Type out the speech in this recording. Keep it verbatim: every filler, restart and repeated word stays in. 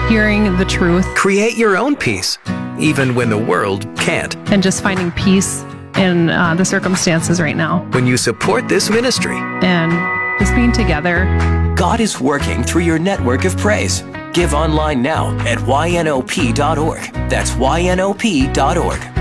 hearing the truth. Create your own peace, even when the world can't. And just finding peace in uh, the circumstances right now. When you support this ministry. And just being together. God is working through your network of praise. Give online now at Y N O P dot org. That's Y N O P dot org.